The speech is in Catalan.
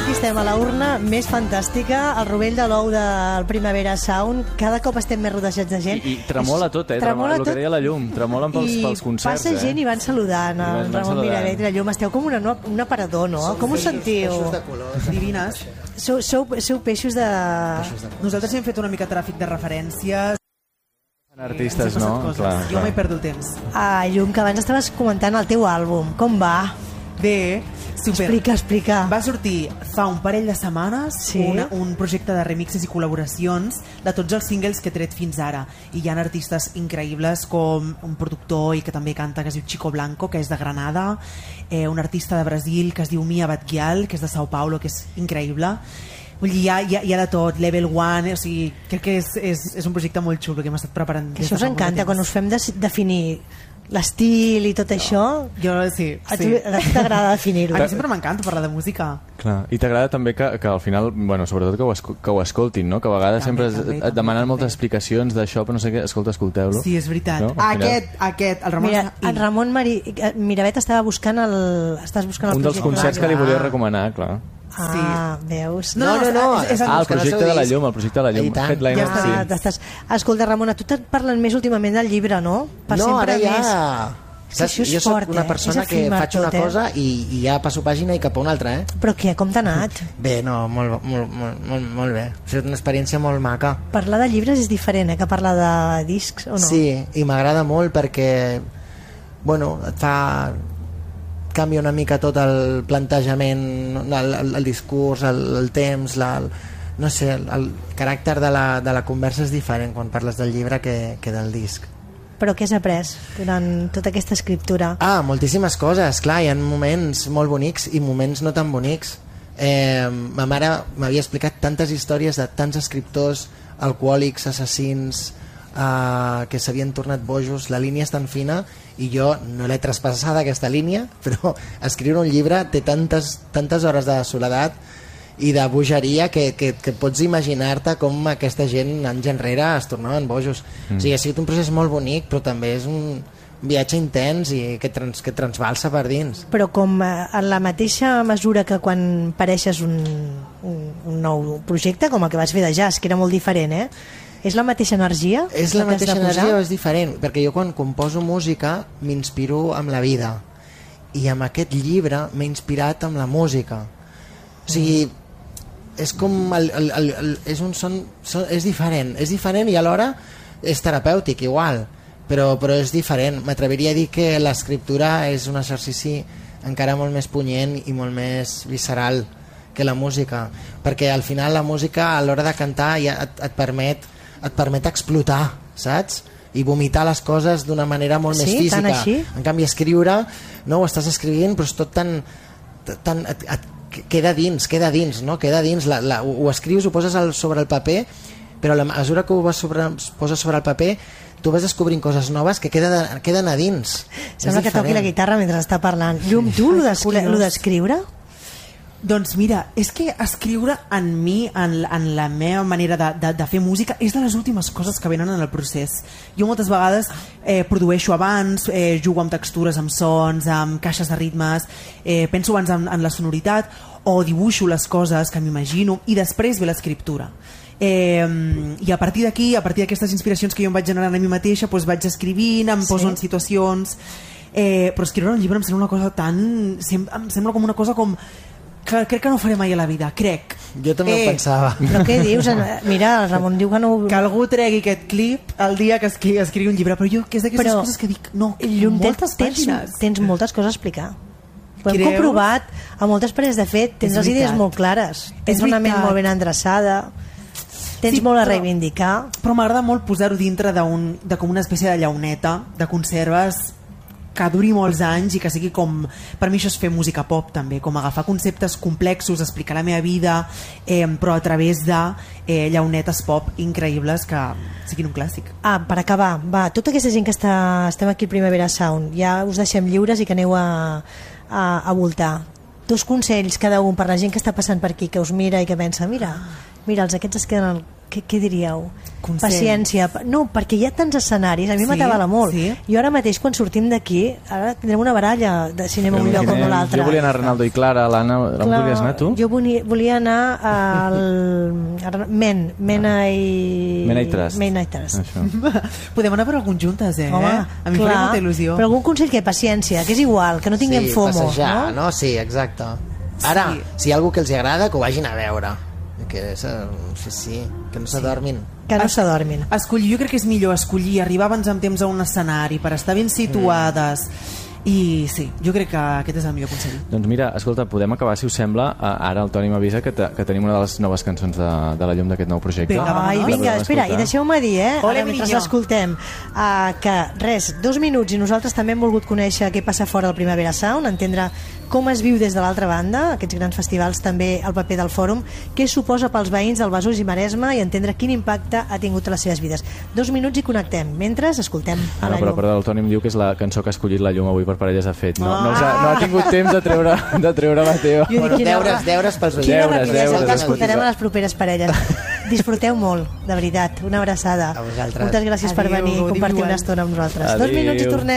aquí estem a la urna més fantàstica, el rovell de l'ou del Primavera Sound. Cada cop estem més rodejats de gent. I tremola tot, tremola el que deia la llum. Tremolen pels concerts. I passa gent i van saludant el Ramon Miravet i la llum. Esteu com un aparador, no? Com us sentiu? Peixos de colors. Divines. Sou peixos de... Nosaltres hem fet una mica tràfic de referències. Artistes, no? Clar, jo mai perdo el temps. Llum, que abans estaves comentant el teu àlbum. Com va? Bé, super. Explica. Va sortir fa un parell de setmanes un projecte de remixes i col·laboracions de tots els singles que he tret fins ara. I hi ha artistes increïbles com un productor i que també canta, que es diu Chico Blanco, que és de Granada, un artista de Brasil que es diu Mia Batguial, que és de Sao Paulo, que és increïble. Vull dir, hi ha de tot, Level One, o sigui, crec que és un projecte molt xulo que hem estat preparant. Això us encanta, quan us fem definir l'estil i tot això. Jo sí. A tu t'agrada definir-ho. A mi sempre m'encanta parlar de música. Clar. I t'agrada també que al final, bueno, sobretot que ho escoltin, no? Que a vegades sempre et demanen moltes explicacions d'això, però no sé què, escolteu-lo. Sí, és veritat. No? Aquest, el Ramon... Mira, el Ramon Miravet estava buscant el projecte. Un dels concerts que li volia recomanar, clar. Veus? No. El projecte de la llum, el projecte de la llum. Escolta, Ramon, a tu te'n parlen més últimament del llibre, no? No, ara ja... Saps, jo soc una persona que faig una cosa i ja passo pàgina i cap a una altra, Però què, com t'ha anat? Bé, no, molt bé. Ha estat una experiència molt maca. Parlar de llibres és diferent, que parlar de discs, o no? Sí, i m'agrada molt perquè, bueno, et fa... canvia una mica tot el plantejament, el discurs, el temps, no sé, el caràcter de la conversa és diferent quan parles del llibre que del disc. Però què has après durant tota aquesta escriptura? Moltíssimes coses, clar, hi ha moments molt bonics i moments no tan bonics. Ma mare m'havia explicat tantes històries de tants escriptors alcohòlics, assassins, que s'havien tornat bojos. La línia és tan fina i jo no l'he traspassada aquesta línia, però escriure un llibre té tantes hores de soledat i de bogeria que pots imaginar-te com aquesta gent anys enrere es tornaven bojos. O sigui, ha sigut un procés molt bonic, però també és un viatge intens i que transbalsa per dins. Però com en la mateixa mesura que quan pareixes un nou projecte, com el que vas fer de jazz, que era molt diferent, és la mateixa energia? És la mateixa energia o és diferent? Perquè jo quan composo música m'inspiro amb la vida i amb aquest llibre m'he inspirat amb la música. O sigui, és com és diferent i alhora és terapèutic igual, però és diferent. M'atreviria a dir que l'escriptura és un exercici encara molt més punyent i molt més visceral que la música, perquè al final la música a l'hora de cantar ja et permet explotar, saps? I vomitar les coses d'una manera molt més física. Tant així? En canvi, escriure, no ho estàs escrivint, però és tot tan queda dins, no? Queda dins, ho escrius, ho poses sobre el paper, però a la mesura que ho poses sobre el paper tu vas descobrint coses noves que queden a dins. Sembla que toqui la guitarra mentre està parlant. Llum, tu, lo d'escriure? Doncs mira, és que escriure en mi, en la meva manera de fer música, és de les últimes coses que venen en el procés. Jo moltes vegades produeixo abans, jugo amb textures, amb sons, amb caixes de ritmes, penso abans en la sonoritat, o dibuixo les coses que m'imagino, i després ve l'escriptura. I a partir d'aquí, a partir d'aquestes inspiracions que jo em vaig generant a mi mateixa, doncs vaig escrivint, em poso en situacions, però escriure un llibre em sembla una cosa em sembla com una cosa com crec que no ho faré mai a la vida, crec. Jo també ho pensava. Però què dius? Mira, el Ramon diu que no... Que algú tregui aquest clip el dia que escrigui un llibre, però jo que és d'aquestes coses que dic, no, moltes pàgines. Tens moltes coses a explicar. Ho hem comprovat a moltes parets de fet, tens les idees molt clares, tens una ment molt ben endreçada, tens molt a reivindicar. Però m'agrada molt posar-ho dintre de com una espècie de llauneta de conserves que duri molts anys i que sigui com... Per mi això és fer música pop també, com agafar conceptes complexos, explicar la meva vida, però a través de llaunetes pop increïbles que siguin un clàssic. Per acabar, va, tota aquesta gent que estem aquí al Primavera Sound, ja us deixem lliures i que aneu a voltar. 2 consells cada un per la gent que està passant per aquí, que us mira i que pensa, mira, aquests es queden què diríeu? Consell. Paciència. No, perquè hi ha tants escenaris, a mi m'atabala molt. Jo ara mateix, quan sortim d'aquí, ara tindrem una baralla de cinema un lloc o un altre. Jo volia anar a Arnaldo i Clara, l'Anna, on volies anar tu? Jo volia anar al Mena i Trust. Podem anar per algun juntes, Home, a mi faria molta il·lusió. Però algun consell que paciència, que és igual, que no tinguem FOMO. Passejar, no? Sí, exacte. Ara, si hi ha algú que els agrada, que ho vagin a veure. Que no s'adormin. Que no s'adormin. Jo crec que és millor escollir, arribar abans amb temps a un escenari per estar ben situades. I sí, jo crec que aquest és el millor consell. Doncs mira, escolta, podem acabar, si us sembla. Ara el Toni m'avisa que tenim una de les noves cançons de la llum d'aquest nou projecte. Vinga, espera, i deixeu-me dir, mentre l'escoltem, que res, 2 minuts, i nosaltres també hem volgut conèixer què passa fora del Primavera Sound, entendre com es viu des de l'altra banda, aquests grans festivals, també el paper del fòrum, què suposa pels veïns del Besòs i Maresme i entendre quin impacte ha tingut a les seves vides. 2 minuts i connectem. Mentre escoltem a la llum. Però el Toni em diu que és la cançó que ha escollit la llum avui per Parelles ha fet. No ha tingut temps de treure Mateo. Deures pels veïns. Quina rapidesa, l'escoltarem a les properes parelles. Disfruteu molt, de veritat. Una abraçada. A vosaltres. Moltes gràcies per venir i compartir una estona amb nosaltres. 2 minuts i tornem.